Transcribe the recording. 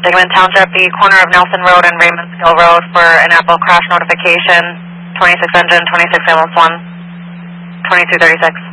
Sangamon Township, the corner of Nelson Road and Raymond Skill Road for an Apple crash notification, 26 engine, 26 ambulance 1, 2236.